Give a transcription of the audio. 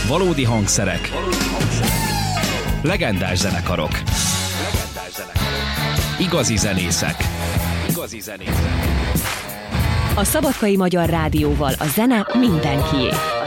Valódi hangszerek. Legendás zenekarok. Igazi zenészek. A Szabadkai Magyar Rádióval a zene mindenkié.